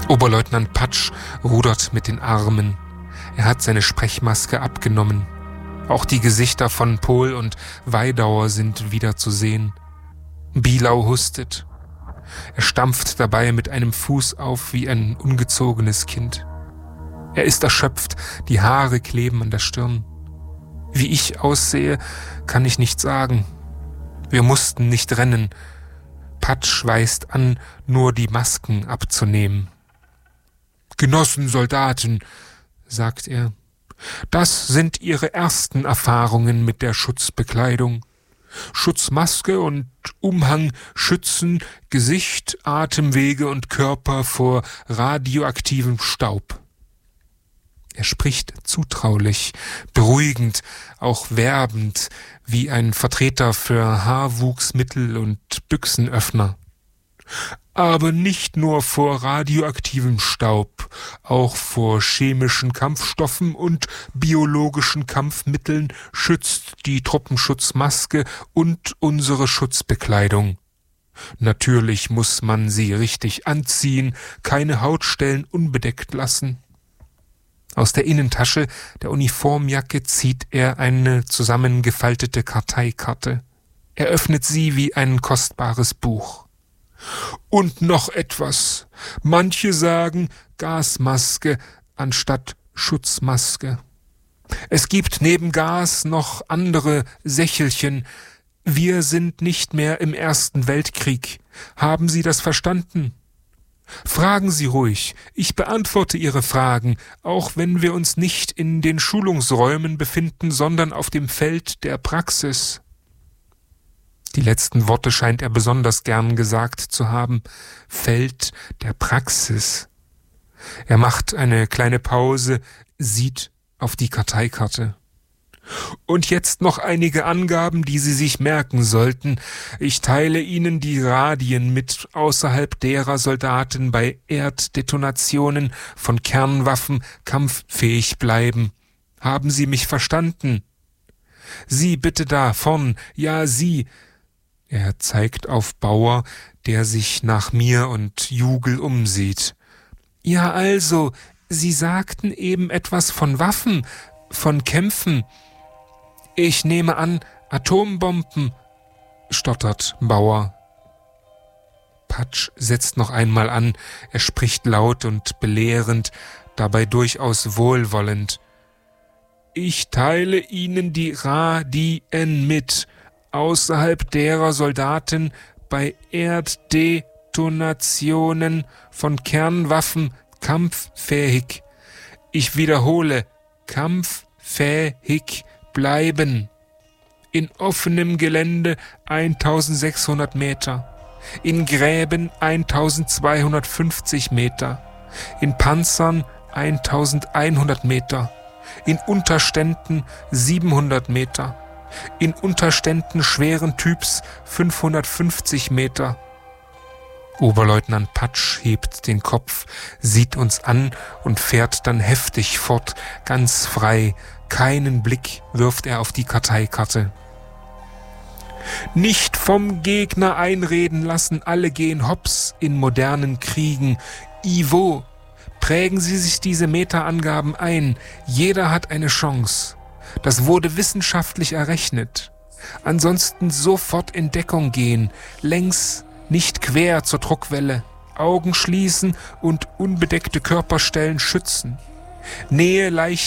Oberleutnant Patsch rudert mit den Armen. Er hat seine Sprechmaske abgenommen. Auch die Gesichter von Pohl und Weidauer sind wieder zu sehen. Bielau hustet. Er stampft dabei mit einem Fuß auf wie ein ungezogenes Kind. Er ist erschöpft, die Haare kleben an der Stirn. Wie ich aussehe, kann ich nicht sagen. Wir mussten nicht rennen. Patsch weist an, nur die Masken abzunehmen. »Genossen Soldaten«, sagt er, »das sind Ihre ersten Erfahrungen mit der Schutzbekleidung. Schutzmaske und Umhang schützen Gesicht, Atemwege und Körper vor radioaktivem Staub.« Er spricht zutraulich, beruhigend, auch werbend, wie ein Vertreter für Haarwuchsmittel und Büchsenöffner. Aber nicht nur vor radioaktivem Staub, auch vor chemischen Kampfstoffen und biologischen Kampfmitteln schützt die Truppenschutzmaske und unsere Schutzbekleidung. Natürlich muss man sie richtig anziehen, keine Hautstellen unbedeckt lassen. Aus der Innentasche der Uniformjacke zieht er eine zusammengefaltete Karteikarte. Er öffnet sie wie ein kostbares Buch. Und noch etwas. Manche sagen Gasmaske anstatt Schutzmaske. Es gibt neben Gas noch andere Sächelchen. Wir sind nicht mehr im Ersten Weltkrieg. Haben Sie das verstanden? Fragen Sie ruhig. Ich beantworte Ihre Fragen, auch wenn wir uns nicht in den Schulungsräumen befinden, sondern auf dem Feld der Praxis. Die letzten Worte scheint er besonders gern gesagt zu haben. Feld der Praxis. Er macht eine kleine Pause, sieht auf die Karteikarte. Und jetzt noch einige Angaben, die Sie sich merken sollten. Ich teile Ihnen die Radien mit, außerhalb derer Soldaten bei Erddetonationen von Kernwaffen kampffähig bleiben. Haben Sie mich verstanden? Sie bitte da, vorn, ja, Sie. Er zeigt auf Bauer, der sich nach mir und Jugel umsieht. Ja, also, Sie sagten eben etwas von Waffen, von Kämpfen. Ich nehme an, Atombomben, stottert Bauer. Patsch setzt noch einmal an. Er spricht laut und belehrend, dabei durchaus wohlwollend. Ich teile Ihnen die Radien mit, außerhalb derer Soldaten bei Erddetonationen von Kernwaffen kampffähig, ich wiederhole, kampffähig bleiben. In offenem Gelände 1600 Meter, in Gräben 1250 Meter, in Panzern 1100 Meter, in Unterständen 700 Meter, in Unterständen schweren Typs 550 Meter. Oberleutnant Patsch hebt den Kopf, sieht uns an und fährt dann heftig fort, ganz frei. Keinen Blick wirft er auf die Karteikarte. Nicht vom Gegner einreden lassen, alle gehen hops in modernen Kriegen. Ivo, prägen Sie sich diese Metaangaben ein. Jeder hat eine Chance. Das wurde wissenschaftlich errechnet. Ansonsten sofort in Deckung gehen, längs, nicht quer zur Druckwelle. Augen schließen und unbedeckte Körperstellen schützen. Nähe leicht